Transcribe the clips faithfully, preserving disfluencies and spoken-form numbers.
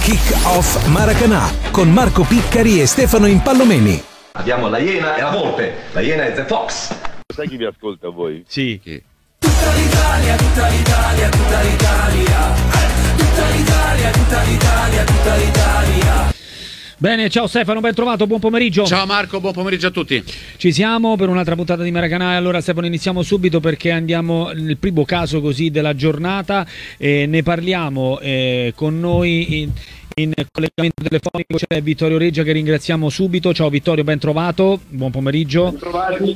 Kick Off Maracanã con Marco Piccari e Stefano Impallomeni. Abbiamo la Iena e la Volpe. La Iena è The Fox. Sai chi vi ascolta a voi? Sì. Che... Tutta l'Italia, tutta l'Italia, tutta l'Italia. Tutta l'Italia, tutta l'Italia, tutta l'Italia. Bene, ciao Stefano, ben trovato, buon pomeriggio. Ciao Marco, buon pomeriggio a tutti. Ci siamo per un'altra puntata di Maracanã. Allora Stefano, iniziamo subito perché andiamo nel primo caso così della giornata e ne parliamo eh, con noi in, in collegamento telefonico c'è Vittorio Reggia che ringraziamo subito. Ciao Vittorio, ben trovato, buon pomeriggio. Ben trovati.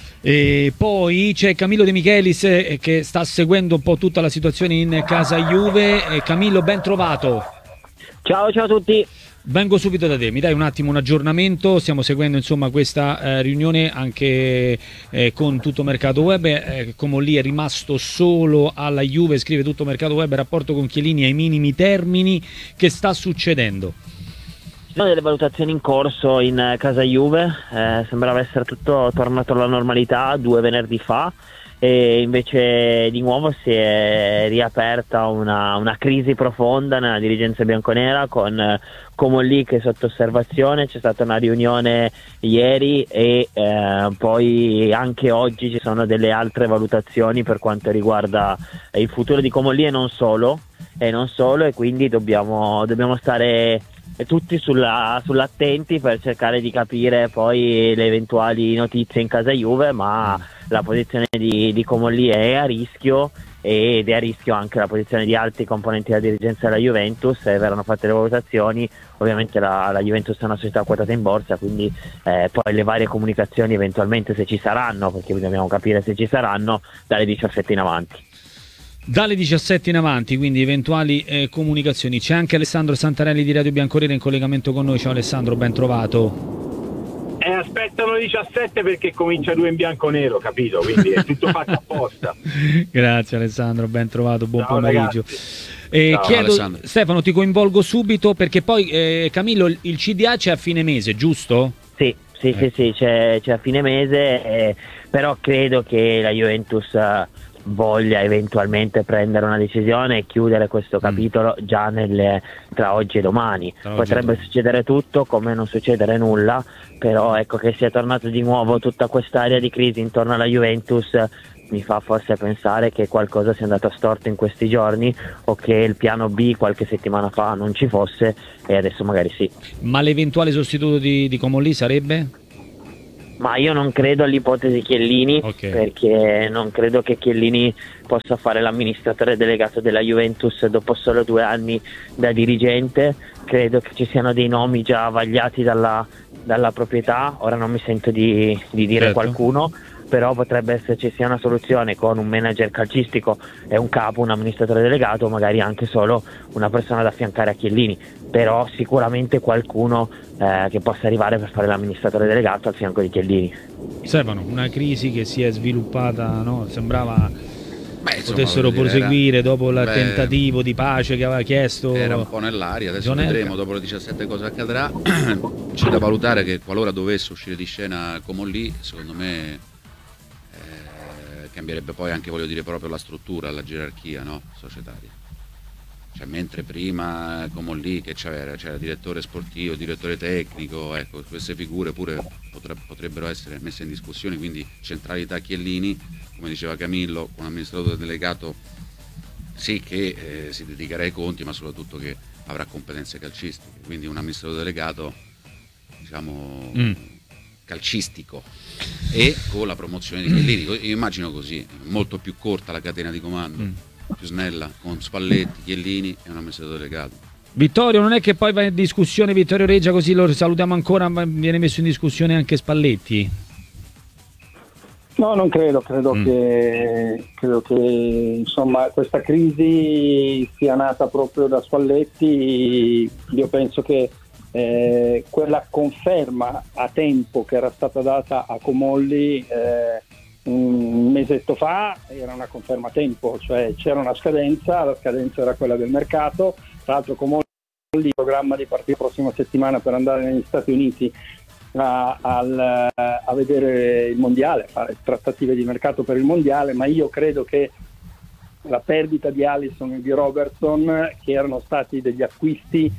E poi c'è Camillo De Michelis eh, che sta seguendo un po' tutta la situazione in casa Juve. E Camillo, ben trovato. Ciao, ciao a tutti. Vengo subito da te, mi dai un attimo un aggiornamento, stiamo seguendo insomma questa eh, riunione anche eh, con Tutto Mercato Web, eh, come lì è rimasto solo alla Juve, scrive Tutto Mercato Web, rapporto con Chiellini ai minimi termini, che sta succedendo? Ci sono delle valutazioni in corso in casa Juve, eh, sembrava essere tutto tornato alla normalità due venerdì fa, e invece di nuovo si è riaperta una, una crisi profonda nella dirigenza bianconera con eh, Comolli che è sotto osservazione. C'è stata una riunione ieri e eh, poi anche oggi ci sono delle altre valutazioni per quanto riguarda il futuro di Comolli e non solo e non solo e quindi dobbiamo, dobbiamo stare tutti sulla, sull'attenti per cercare di capire poi le eventuali notizie in casa Juve, ma la posizione di, di Comolli è a rischio ed è a rischio anche la posizione di altri componenti della dirigenza della Juventus. Se verranno fatte le valutazioni, ovviamente la, la Juventus è una società quotata in borsa, quindi eh, poi le varie comunicazioni eventualmente se ci saranno, perché dobbiamo capire se ci saranno, dalle diciassette in avanti. Dalle diciassette in avanti, quindi eventuali eh, comunicazioni. C'è anche Alessandro Santarelli di Radio Bianconera in collegamento con noi. Ciao Alessandro, ben trovato. Eh, aspettano le diciassette perché comincia due in bianco-nero, capito? Quindi è tutto fatto apposta. Grazie Alessandro, ben trovato, buon Ciao, pomeriggio. Eh, Ciao, chiedo, Alessandro. Stefano, ti coinvolgo subito perché poi eh, Camillo, il C D A c'è a fine mese, giusto? Sì, sì, Eh. sì, sì, c'è, c'è a fine mese, eh, però credo che la Juventus eh, voglia eventualmente prendere una decisione e chiudere questo capitolo mm. già nelle, tra oggi e domani. Tra oggi Potrebbe e domani. succedere tutto come non succedere nulla, però ecco che sia tornato di nuovo tutta quest'area di crisi intorno alla Juventus mi fa forse pensare che qualcosa sia andato storto in questi giorni o che il piano B qualche settimana fa non ci fosse e adesso magari sì. Ma l'eventuale sostituto di, di Comolli sarebbe? Ma io non credo all'ipotesi Chiellini, Ok. perché non credo che Chiellini possa fare l'amministratore delegato della Juventus dopo solo due anni da dirigente. Credo che ci siano dei nomi già vagliati dalla, dalla proprietà, ora non mi sento di, di dire Certo. qualcuno, però potrebbe esserci sia una soluzione con un manager calcistico e un capo, un amministratore delegato, magari anche solo una persona da affiancare a Chiellini, però sicuramente qualcuno eh, che possa arrivare per fare l'amministratore delegato al fianco di Chiellini. Stefano, una crisi che si è sviluppata, no? Sembrava Beh, insomma, potessero voglio dire, proseguire era- dopo il beh, tentativo di pace che aveva chiesto. Era un po' nell'aria, adesso Zonelka. vedremo dopo le diciassette cosa accadrà. C'è da valutare che qualora dovesse uscire di scena Comolli, secondo me eh, cambierebbe poi anche, voglio dire, proprio la struttura, la gerarchia, no? Societaria. Cioè, mentre prima Comolli che c'era, c'era direttore sportivo, direttore tecnico, ecco, queste figure pure potre- potrebbero essere messe in discussione, quindi centralità Chiellini, come diceva Camillo, un amministratore delegato sì che eh, si dedicherà ai conti, ma soprattutto che avrà competenze calcistiche, quindi un amministratore delegato, diciamo, Mm. calcistico e con la promozione di Chiellini. Io immagino così, molto più corta la catena di comando, Mm. più snella, con Spalletti, Chiellini e un amministratore delegato. Vittorio, non è che poi va in discussione Vittorio Reggia, così lo salutiamo ancora, ma viene messo in discussione anche Spalletti? No, non credo, credo Mm. che credo che insomma questa crisi sia nata proprio da Spalletti. Io penso che eh, quella conferma a tempo che era stata data a Comolli eh, un mesetto fa era una conferma a tempo, cioè c'era una scadenza, la scadenza era quella del mercato. Tra l'altro Comolli in programma di partire la prossima settimana per andare negli Stati Uniti A, al, a vedere il mondiale, fare trattative di mercato per il mondiale, ma io credo che la perdita di Alisson e di Robertson, che erano stati degli acquisti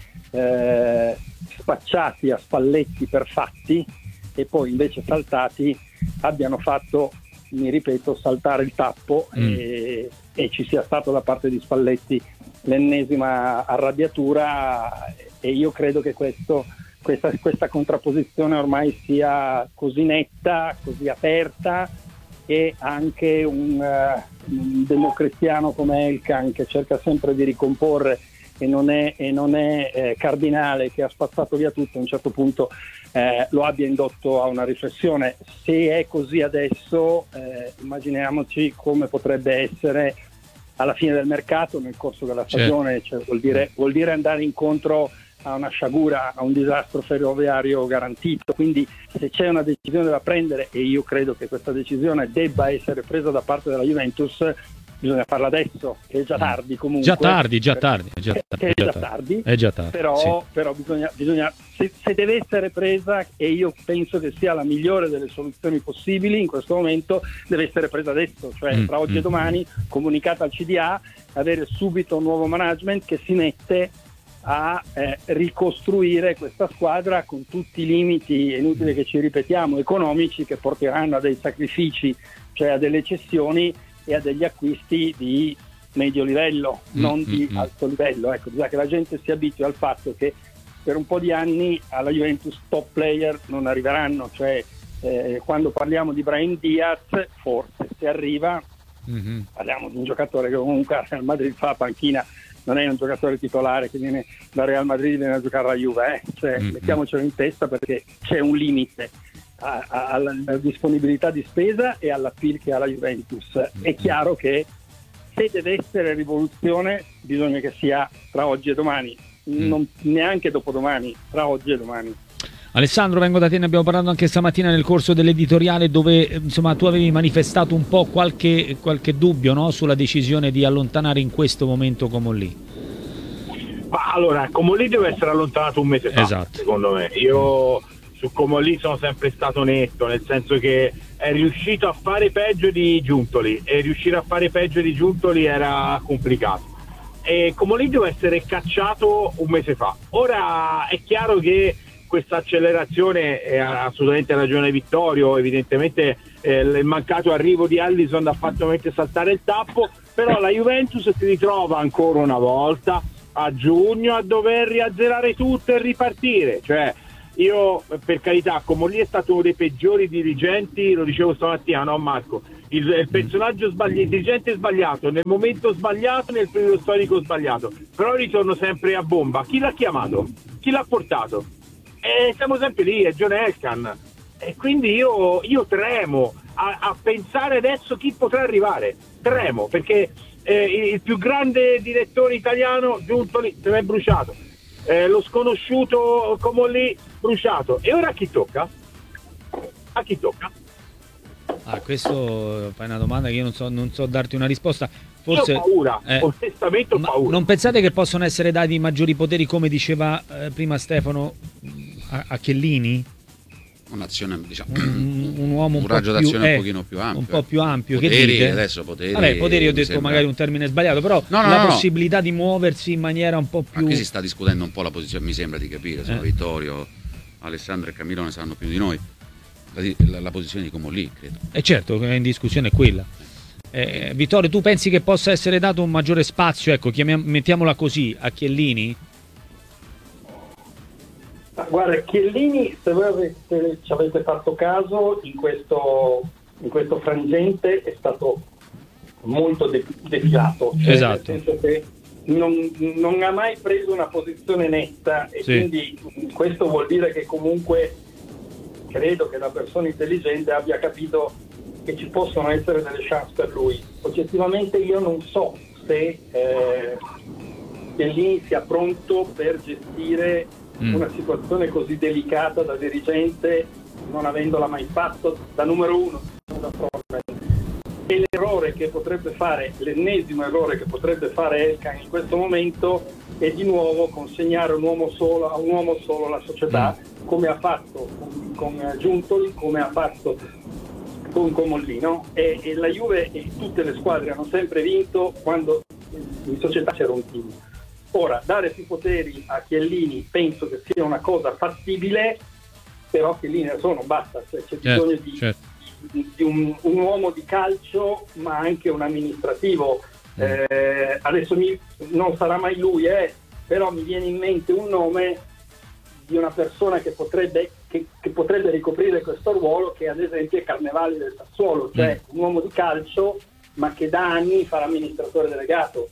eh, spacciati a Spalletti per fatti e poi invece saltati, abbiano fatto, mi ripeto, saltare il tappo mm. e, e ci sia stato da parte di Spalletti l'ennesima arrabbiatura, e io credo che questo, questa, questa contrapposizione ormai sia così netta, così aperta, e anche un, uh, un democristiano come Elkan, che cerca sempre di ricomporre e non è, e non è eh, Cardinale, che ha spazzato via tutto, a un certo punto eh, lo abbia indotto a una riflessione. Se è così adesso, eh, immaginiamoci come potrebbe essere alla fine del mercato, nel corso della stagione. Cioè, vuol dire, vuol dire andare incontro a una sciagura, a un disastro ferroviario garantito. Quindi se c'è una decisione da prendere, e io credo che questa decisione debba essere presa da parte della Juventus, bisogna farla adesso, che è già tardi comunque. Già tardi, già tardi. È già tardi, che è già tardi, è già tardi però, sì. però bisogna, bisogna se, se deve essere presa, e io penso che sia la migliore delle soluzioni possibili in questo momento, deve essere presa adesso, cioè mm, tra oggi mm, e domani, comunicata al C D A, avere subito un nuovo management che si mette a eh, ricostruire questa squadra con tutti i limiti, è inutile che ci ripetiamo, economici, che porteranno a dei sacrifici, cioè a delle cessioni e a degli acquisti di medio livello, mm, non di mm, alto livello. Ecco, bisogna che la gente si abitui al fatto che per un po' di anni alla Juventus top player non arriveranno, cioè eh, quando parliamo di Brahim Diaz, forse se arriva, mm-hmm. parliamo di un giocatore che comunque al Real Madrid fa la panchina, non è un giocatore titolare che viene da Real Madrid e viene a giocare alla Juve, eh? Cioè, mm-hmm. mettiamocelo in testa, perché c'è un limite a, a, alla, alla disponibilità di spesa e all'appeal che ha la Juventus. Mm-hmm. È chiaro che se deve essere rivoluzione bisogna che sia tra oggi e domani, mm. non neanche dopodomani, tra oggi e domani. Alessandro, vengo da te, ne abbiamo parlato anche stamattina nel corso dell'editoriale, dove insomma tu avevi manifestato un po' qualche, qualche dubbio, no? Sulla decisione di allontanare in questo momento Comolli. Ma allora, Comolli deve essere allontanato un mese fa, esatto. Secondo me. Io su Comolli sono sempre stato netto, nel senso che è riuscito a fare peggio di Giuntoli, e riuscire a fare peggio di Giuntoli era complicato. E Comolli deve essere cacciato un mese fa. Ora è chiaro che questa accelerazione, è assolutamente ragione Vittorio, evidentemente eh, il mancato arrivo di Alisson ha fatto mettere saltare il tappo, però la Juventus si ritrova ancora una volta a giugno a dover riazzerare tutto e ripartire. Cioè, io, per carità, Comolli è stato uno dei peggiori dirigenti, lo dicevo stamattina, no Marco? Il, il personaggio sbagliato, il dirigente sbagliato, nel momento sbagliato, nel periodo storico sbagliato, però ritorno sempre a bomba. Chi l'ha chiamato? Chi l'ha portato? E siamo sempre lì, è John Elkann, e quindi io, io tremo a, a pensare adesso chi potrà arrivare, tremo, perché eh, il più grande direttore italiano, Giuntoli, se l'è bruciato, eh, lo sconosciuto Comolli, bruciato, e ora a chi tocca? A chi tocca? Ah, questo fai una domanda che io non so, non so darti una risposta. Forse, io ho paura, eh, onestamente ho paura. Non pensate che possono essere dati maggiori poteri, come diceva eh, prima Stefano, a, a Chiellini? Un'azione, diciamo, un, un uomo un, un po' raggio più, d'azione eh, un pochino più ampio. Un po' più ampio. Poteri, che dite? adesso poteri. Vabbè, poteri ho detto sembra... magari un termine sbagliato, però no, no, la no, possibilità no. di muoversi in maniera un po' più... Ma qui si sta discutendo un po' la posizione, mi sembra di capire, sono eh. Vittorio, Alessandro e Camillo ne sanno più di noi, la, la, la posizione di Comolli, credo. E certo, in discussione è quella. Eh, Vittorio, tu pensi che possa essere dato un maggiore spazio, ecco, chiamiam- mettiamola così, a Chiellini? Guarda, Chiellini, se voi avete, ci avete fatto caso, in questo, in questo frangente è stato molto de- defilato, cioè, esatto. nel senso che non, non ha mai preso una posizione netta, e sì. Quindi questo vuol dire che comunque credo che la persona intelligente abbia capito che ci possono essere delle chance per lui. Oggettivamente io non so se eh, Chiellini sia pronto per gestire mm. una situazione così delicata da dirigente, non avendola mai fatto, da numero uno, da e l'errore che potrebbe fare, l'ennesimo errore che potrebbe fare Elkann in questo momento è di nuovo consegnare un uomo solo, a un uomo solo la società, mm. come ha fatto con, con Giuntoli, come ha fatto con Comolli, no? E, e la Juve e tutte le squadre hanno sempre vinto quando in società c'era un team. Ora, dare più poteri a Chiellini penso che sia una cosa fattibile, però Chiellini adesso non basta, cioè c'è certo, bisogno di, certo. di, di un, un uomo di calcio, ma anche un amministrativo. Mm. Eh, adesso mi, non sarà mai lui, eh, però mi viene in mente un nome di una persona che potrebbe, che, che potrebbe ricoprire questo ruolo, che ad esempio è Carnevali del Sassuolo, cioè mm. un uomo di calcio, ma che da anni fa l'amministratore delegato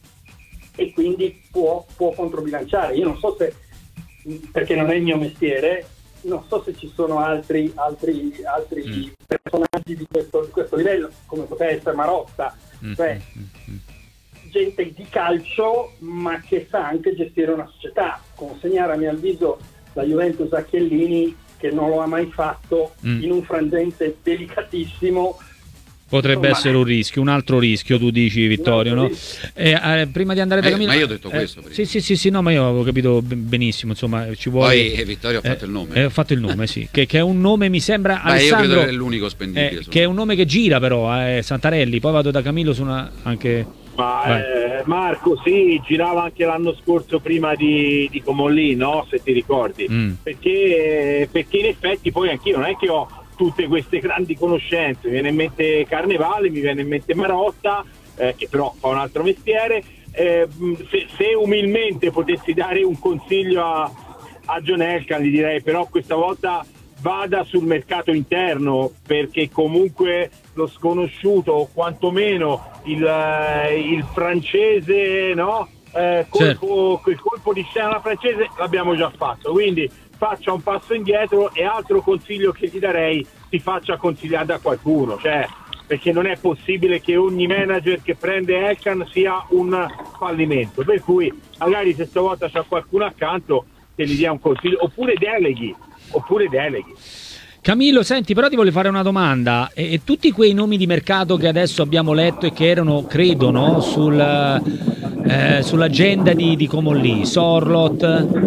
e quindi può, può controbilanciare. Io non so se, perché non è il mio mestiere, non so se ci sono altri, altri, altri mm. personaggi di questo, di questo livello, come potrebbe essere Marotta, mm. cioè mm. gente di calcio ma che sa anche gestire una società. Consegnare a mio avviso la Juventus a Chiellini, che non lo ha mai fatto, mm. in un frangente delicatissimo, potrebbe Insomma, essere un rischio, un altro rischio, tu dici, Vittorio, no? Eh, eh, prima di andare da Camillo, ma io ho detto eh, questo prima. Sì, sì, sì, sì, no, ma io avevo capito benissimo, insomma, ci vuole. Poi eh, Vittorio ha fatto eh, il nome. Eh, ho fatto il nome, sì, che, che è un nome, mi sembra, Beh, Alessandro, io credo che è l'unico spendibile. Eh, che è un nome che gira però, eh, Santarelli, poi vado da Camillo su una anche Ma eh, Marco, sì, girava anche l'anno scorso prima di, di Comolli, no? Se ti ricordi, mm. perché, perché in effetti poi anch'io non è che ho tutte queste grandi conoscenze, mi viene in mente Carnevale, mi viene in mente Marotta, eh, che però fa un altro mestiere. Eh, se, se umilmente potessi dare un consiglio a, a John Elkann, gli direi però questa volta vada sul mercato interno, perché comunque lo sconosciuto o quantomeno il, il francese, no? Eh, colpo, certo. Il colpo di scena francese l'abbiamo già fatto, quindi faccia un passo indietro. E altro consiglio che ti darei, ti faccia consigliare da qualcuno, cioè, perché non è possibile che ogni manager che prende Elkann sia un fallimento, per cui magari se stavolta c'è qualcuno accanto che gli dia un consiglio, oppure deleghi oppure deleghi. Camillo, senti, però ti voglio fare una domanda. E, e tutti quei nomi di mercato che adesso abbiamo letto e che erano, credo, no, sul, eh, sull'agenda di, di Comolli, Sorlot,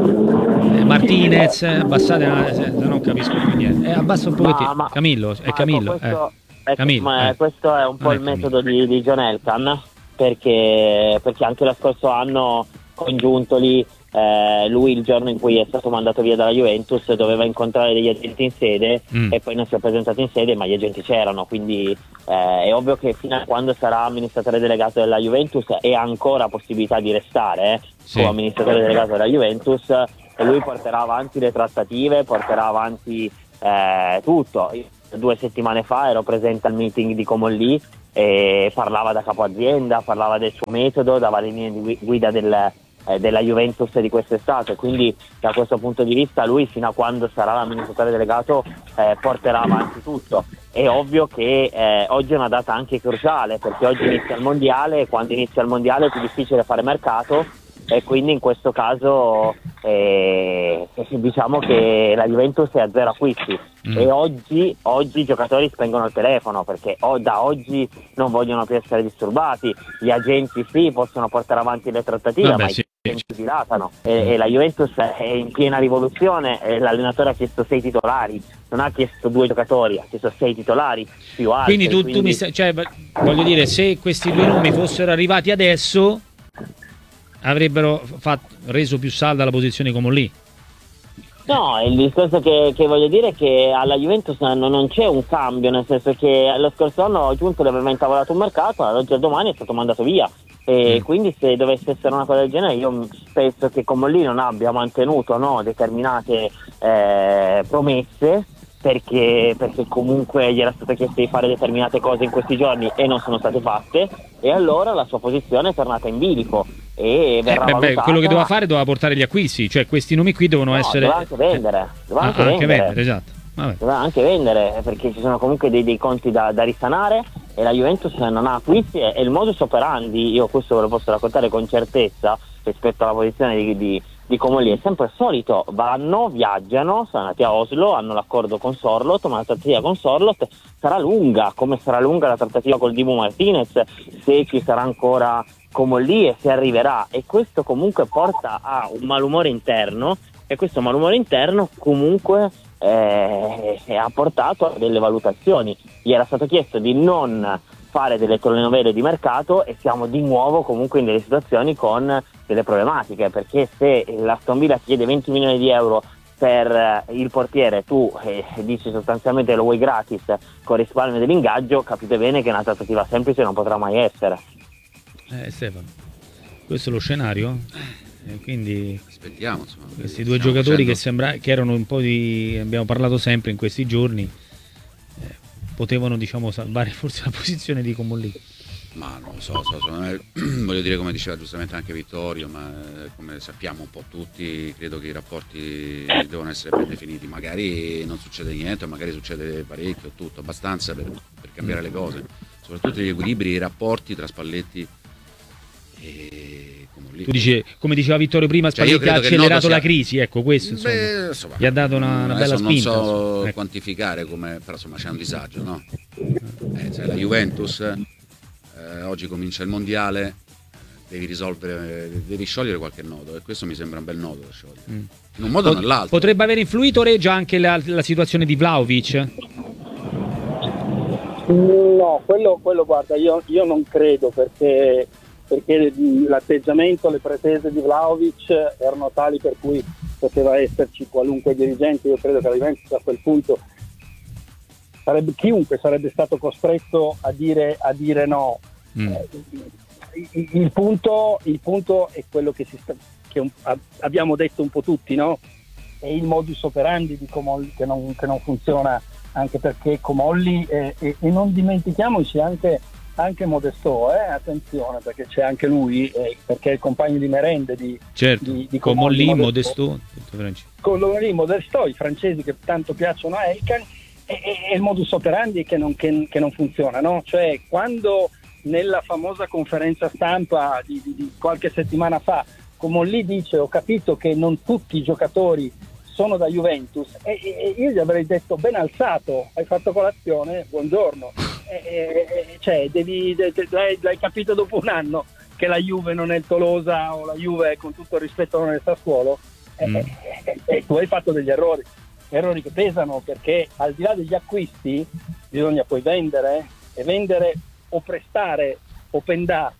eh, Martinez, abbassate, se non capisco più niente. Eh, abbassa un pochettino. Ma, ma, Camillo, è Camillo. Questo, eh. è, Camillo, ma eh. questo è un po' il metodo di, di John Elkann, perché, perché anche lo scorso anno con Giuntoli, Eh, lui il giorno in cui è stato mandato via dalla Juventus doveva incontrare degli agenti in sede mm. e poi non si è presentato in sede, ma gli agenti c'erano, quindi eh, è ovvio che fino a quando sarà amministratore delegato della Juventus e ha ancora possibilità di restare eh, sì. come amministratore delegato della Juventus, e lui porterà avanti le trattative, porterà avanti eh, tutto. Io, due settimane fa ero presente al meeting di Comolli e parlava da capo azienda, parlava del suo metodo, dava le linee di guida del della Juventus di quest'estate, quindi da questo punto di vista lui fino a quando sarà l'amministratore delegato eh, porterà avanti tutto. È ovvio che eh, oggi è una data anche cruciale, perché oggi inizia il mondiale e quando inizia il mondiale è più difficile fare mercato, e quindi in questo caso eh, diciamo che la Juventus è a zero acquisti mm. e oggi, oggi i giocatori spengono il telefono, perché oh, da oggi non vogliono più essere disturbati, gli agenti sì possono portare avanti le trattative. Vabbè, ma sì. I agenti dilatano e, e la Juventus è in piena rivoluzione, e l'allenatore ha chiesto sei titolari, non ha chiesto due giocatori, ha chiesto sei titolari più alti. Quindi tu, quindi... tu mi stai, cioè, voglio dire, se questi due nomi fossero arrivati adesso avrebbero fatto, reso più salda la posizione come lì. No, il discorso che, che voglio dire è che alla Juventus non, non c'è un cambio, nel senso che lo scorso anno Giuntoli aveva intavolato un mercato, oggi al domani è stato mandato via, e mm. quindi se dovesse essere una cosa del genere io penso che Comolli non abbia mantenuto no, determinate eh, promesse, perché, perché comunque gli era stato chiesto di fare determinate cose in questi giorni e non sono state fatte, e allora la sua posizione è tornata in bilico e verrà eh, beh, valutata. Quello che doveva fare doveva portare gli acquisti, cioè questi nomi qui devono no, essere doveva anche vendere doveva ah, anche, anche vendere. vendere esatto. Vabbè. Doveva anche vendere, perché ci sono comunque dei, dei conti da, da risanare, e la Juventus non ha acquisti, e, e il modus operandi, io questo ve lo posso raccontare con certezza rispetto alla posizione di, di di Comolli, è sempre il solito: vanno, viaggiano, sono andati a Oslo, hanno l'accordo con Sorlot, ma la trattativa con Sorlot sarà lunga, come sarà lunga la trattativa col Dibu Martinez, se ci sarà ancora Comolli e se arriverà, e questo comunque porta a un malumore interno, e questo malumore interno comunque eh, ha portato a delle valutazioni. Gli era stato chiesto di non fare delle telenovele di mercato e siamo di nuovo comunque in delle situazioni con delle problematiche, perché se l'Aston Villa chiede venti milioni di euro per il portiere, tu eh, dici sostanzialmente lo vuoi gratis con risparmio dell'ingaggio, capite bene che una trattativa semplice non potrà mai essere. Eh, Stefano, questo è lo scenario? Eh, quindi aspettiamo, insomma, questi due giocatori facendo... che sembra che erano un po' di, abbiamo parlato sempre in questi giorni, eh, potevano, diciamo, salvare forse la posizione di Comolli. Ma non lo so, so, so me, voglio dire, come diceva giustamente anche Vittorio, ma eh, come sappiamo un po' tutti, credo che i rapporti devono essere ben definiti. Magari non succede niente, magari succede parecchio, tutto, abbastanza per, per cambiare le cose. Soprattutto gli equilibri, i rapporti tra Spalletti e Comolli. Tu dici, come diceva Vittorio prima, cioè, Spalletti ha accelerato sia... la crisi, ecco questo, insomma. Beh, insomma, gli ha dato una, una bella spinta. Non so insomma. quantificare come, però insomma c'è un disagio, no? Eh, cioè, la Juventus... Eh, oggi comincia il mondiale, devi risolvere, devi sciogliere qualche nodo e questo mi sembra un bel nodo da sciogliere, mm. in un modo o nell'altro. Potrebbe aver influito, Reggia, anche la, la situazione di Vlahovic? No, quello, quello guarda, io, io non credo, perché, perché l'atteggiamento, le pretese di Vlahovic erano tali per cui poteva esserci qualunque dirigente. Io credo che la Juventus a quel punto sarebbe, chiunque sarebbe stato costretto a dire, a dire no. Mm. Eh, il, il, punto, il punto è quello che, si sta, che un, abbiamo detto un po' tutti, no? È il modus operandi di Comolli che non, che non funziona, anche perché Comolli eh, e, e non dimentichiamoci anche, anche Modesto, eh? Attenzione, perché c'è anche lui, eh, perché è il compagno di merende di, certo. di, di Comolli, Modesto, Comolli, Modesto, i francesi che tanto piacciono a Elkan. È il modus operandi che non, che, che non funziona, no? Cioè, quando nella famosa conferenza stampa di, di, di qualche settimana fa Comolli dice ho capito che non tutti i giocatori sono da Juventus, e, e io gli avrei detto ben alzato, hai fatto colazione, buongiorno, e, e, cioè devi, de, de, l'hai, l'hai capito dopo un anno che la Juve non è il Tolosa o la Juve, con tutto il rispetto, non è il Sassuolo, mm. e, e, e tu hai fatto degli errori. errori che pesano, perché al di là degli acquisti bisogna poi vendere e vendere o prestare Openda,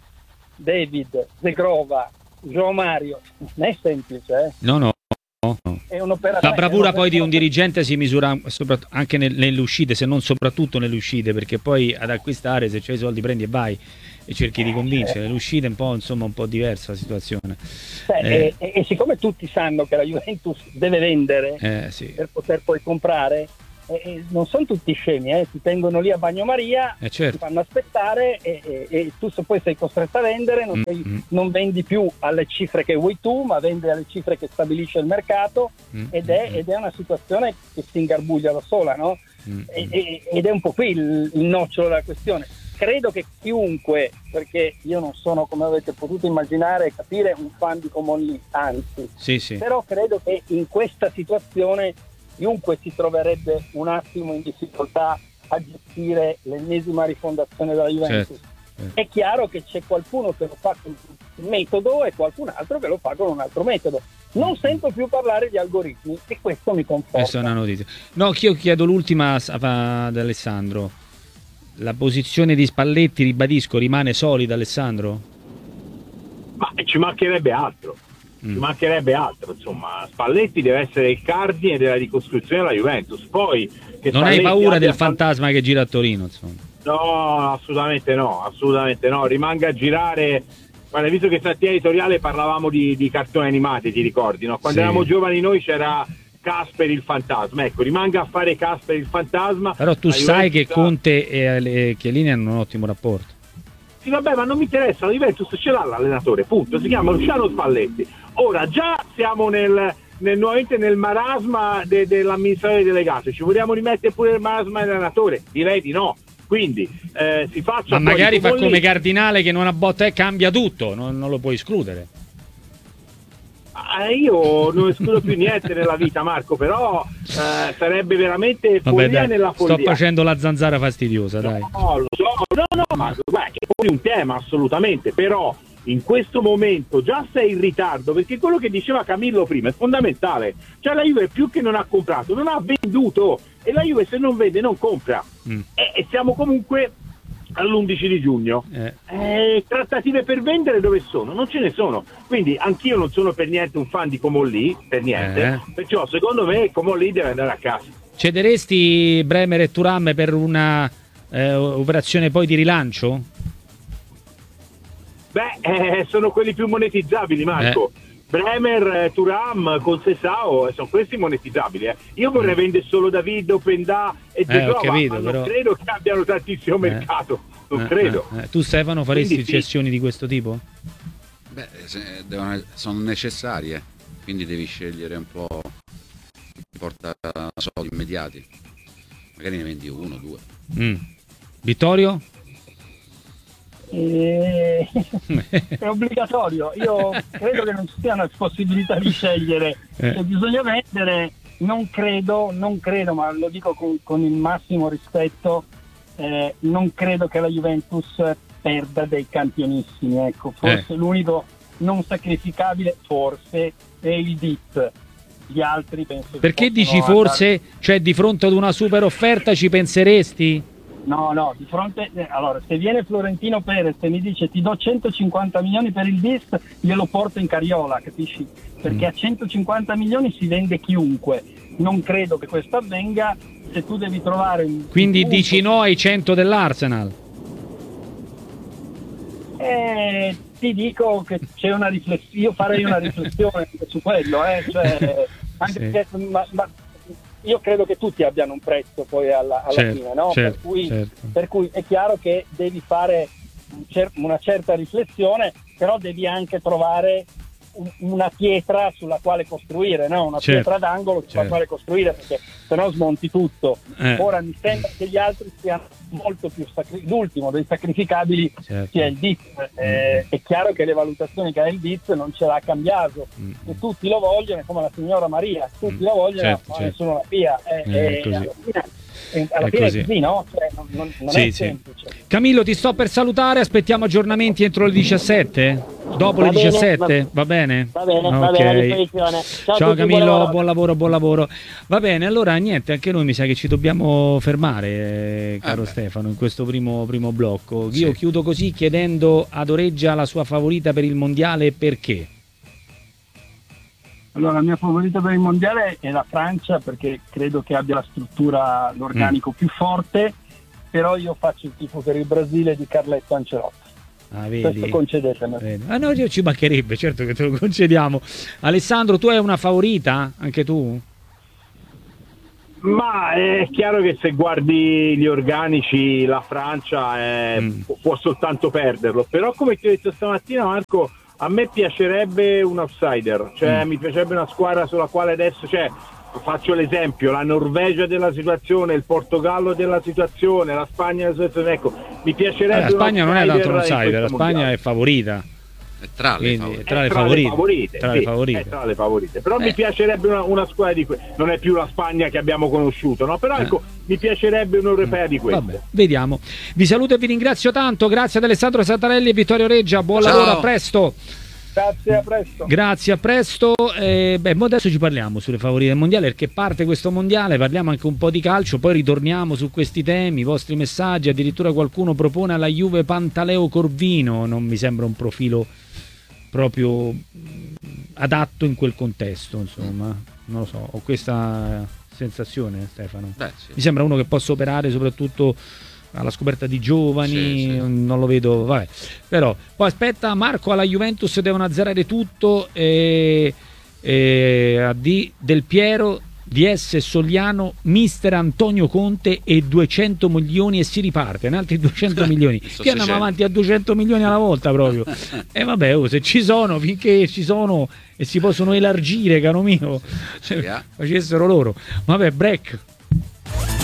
David, Zegrova, João Mario non è semplice, eh? no no, no. È un'operazione. La bravura poi di un dirigente si misura anche nelle uscite, se non soprattutto nelle uscite, perché poi ad acquistare, se c'hai i soldi prendi e vai e cerchi di convincere. Le uscite è un po', insomma, un po' diversa la situazione. Beh, eh. e, e siccome tutti sanno che la Juventus deve vendere eh, sì. per poter poi comprare, eh, non sono tutti scemi, eh, ti tengono lì a bagnomaria, eh, certo. ti fanno aspettare e, e, e tu se poi sei costretto a vendere non, sei, mm-hmm. non vendi più alle cifre che vuoi tu, ma vendi alle cifre che stabilisce il mercato, mm-hmm. ed, è, ed è una situazione che si ingarbuglia da sola, no? Mm-hmm. E, e, ed è un po' qui il, il nocciolo della questione. Credo che chiunque, perché io non sono, come avete potuto immaginare e capire, un fan di Comolli, anzi, sì, sì. però credo che in questa situazione chiunque si troverebbe un attimo in difficoltà a gestire l'ennesima rifondazione della Juventus. Certo, certo. È chiaro che c'è qualcuno che lo fa con un metodo e qualcun altro che lo fa con un altro metodo. Non sento più parlare di algoritmi e questo mi conforta. Questa è una notizia. No, io chiedo l'ultima ad Alessandro. La posizione di Spalletti, ribadisco, rimane solida, Alessandro? Ma ci mancherebbe altro, mm. ci mancherebbe altro, insomma. Spalletti deve essere il cardine della ricostruzione della Juventus. Poi che non Spalletti hai paura del fan... fantasma che gira a Torino, insomma? No, assolutamente no, assolutamente no. Rimanga a girare. Guarda, visto che stamattina editoriale parlavamo di, di cartoni animati, ti ricordi, no? Quando sì. eravamo giovani noi c'era Casper il fantasma, ecco, rimanga a fare Casper il fantasma. Però tu sai che Conte e Chiellini hanno un ottimo rapporto. Sì, vabbè, ma non mi interessa, la Juventus ce l'ha l'allenatore, punto, si chiama Luciano Spalletti. Ora già siamo nel, nel nuovamente nel marasma de, dell'amministratore delegato, ci vogliamo rimettere pure il marasma dell'allenatore? Direi di no. Quindi eh, si faccia. Ma magari fa come Cardinale che non ha botta e cambia tutto, non, non lo puoi escludere. Eh, io non escludo più niente nella vita, Marco, però eh, sarebbe veramente follia. Vabbè, dai, nella follia. Sto facendo la zanzara fastidiosa, dai. No, lo so, no, no, Marco, beh, che poi un tema assolutamente, però in questo momento già sei in ritardo, perché quello che diceva Camillo prima è fondamentale, cioè la Juve più che non ha comprato, non ha venduto, e la Juve se non vende non compra, mm. e, e siamo comunque all'undici di giugno. Eh. Eh, trattative per vendere dove sono? Non ce ne sono, quindi anch'io non sono per niente un fan di Comolli, per niente, eh. perciò secondo me Comolli deve andare a casa. Cederesti Bremer e Thuram per una eh, operazione poi di rilancio? Beh, eh, sono quelli più monetizzabili, Marco. Eh. Bremer, eh, Thuram, Conceição, eh, sono questi monetizzabili. Eh. Io vorrei mm. vendere solo David, Openda e De eh, Grova, ma però... non credo che abbiano tantissimo eh. mercato. Non eh, credo. Eh, eh. Tu, Stefano, faresti quindi, cessioni sì. di questo tipo? Beh, se devono, sono necessarie, quindi devi scegliere un po' chi porta soldi immediati. Magari ne vendi uno, due. Mm. Vittorio? Eh, è obbligatorio. Io credo che non ci sia una possibilità di scegliere. Eh. Se bisogna vendere, non credo, non credo, ma lo dico con, con il massimo rispetto, eh, non credo che la Juventus perda dei campionissimi. Ecco, forse eh. l'unico non sacrificabile, forse, è il D I T. Gli altri penso. Perché dici forse? Andare... Cioè, di fronte ad una super offerta ci penseresti? No, no, di fronte, eh, allora, se viene Florentino Perez e mi dice ti do centocinquanta milioni per il D I S, glielo porto in carriola, capisci? Perché mm. a centocinquanta milioni si vende chiunque. Non credo che questo avvenga. Se tu devi trovare un quindi punto... dici no ai cento dell'Arsenal? Eh, ti dico che c'è una riflessione, io farei una riflessione su quello, eh, cioè, anche sì. perché, ma, ma io credo che tutti abbiano un prezzo poi alla, alla certo, fine, no? Certo, per, cui, certo. per cui è chiaro che devi fare un cer- una certa riflessione, però devi anche trovare un, una pietra sulla quale costruire, no? Una certo, pietra d'angolo sulla certo. quale costruire, perché se no smonti tutto. Eh. Ora mi sembra che gli altri siano molto più sacri- l'ultimo dei sacrificabili certo. sia il D I Z. Eh, è chiaro che le valutazioni che ha il D I Z non ce l'ha cambiato, mm. e tutti lo vogliono, come la signora Maria, tutti mm. lo vogliono, certo, ma certo. nessuno la pia. Eh, eh, eh, così. alla fine, eh, alla è fine così. è così, no? Cioè, non, non, non sì, è sì. semplice. Camillo, ti sto per salutare, aspettiamo aggiornamenti entro le diciassette? Dopo va le bene, diciassette? va, va bene? Va bene, okay. va bene, a disposizione. Ciao, Ciao tutti, Camillo, buon lavoro. buon lavoro, buon lavoro. Va bene, allora niente, anche noi mi sa che ci dobbiamo fermare, eh, caro ah, Stefano, in questo primo, primo blocco. Io sì. chiudo così chiedendo ad Oreggia la sua favorita per il mondiale, perché? Allora, la mia favorita per il mondiale è la Francia, perché credo che abbia la struttura, l'organico mm. più forte, però io faccio il tifo per il Brasile di Carletto Ancelotti. Ah, vedi? Questo concedetemi. Vedi. Ah no, ci mancherebbe, certo che te lo concediamo. Alessandro, tu hai una favorita? Anche tu? Ma è chiaro che se guardi gli organici la Francia è, mm. può soltanto perderlo, però come ti ho detto stamattina, Marco, a me piacerebbe un outsider, cioè mm. mi piacerebbe una squadra sulla quale adesso, cioè, faccio l'esempio, la Norvegia della situazione, il Portogallo della situazione, la Spagna della situazione, ecco, mi piacerebbe. Eh, la Spagna non è tanto un outsider, la Spagna mondiale. È favorita. È tra le Quindi, favorite, tra le tra favorite, le favorite, tra sì, le favorite. È tra le favorite. Però eh. mi piacerebbe una, una squadra di queste, non è più la Spagna che abbiamo conosciuto, no? Però ecco, eh. mi piacerebbe un europea di queste. Vabbè, vediamo. Vi saluto e vi ringrazio tanto, grazie ad Alessandro Santarelli e Vittorio Oreggia, buon Ciao. lavoro, a presto. Grazie, a presto. Grazie, a presto. Eh, beh, adesso ci parliamo sulle favorite del mondiale, perché parte questo mondiale, parliamo anche un po' di calcio, poi ritorniamo su questi temi, i vostri messaggi, addirittura qualcuno propone alla Juve Pantaleo Corvino, non mi sembra un profilo proprio adatto in quel contesto, insomma, non lo so, ho questa sensazione, Stefano. Beh, sì. Mi sembra uno che possa operare soprattutto alla scoperta di giovani, sì, sì. non lo vedo, vabbè. Però poi aspetta, Marco, alla Juventus devono azzerare tutto e, e a D Del Piero, D S Sogliano, mister Antonio Conte e duecento milioni e si riparte, un altri duecento milioni che andiamo avanti a duecento milioni alla volta proprio. E vabbè, oh, se ci sono, finché ci sono e si possono elargire, caro mio, cioè, facessero loro. Vabbè, break.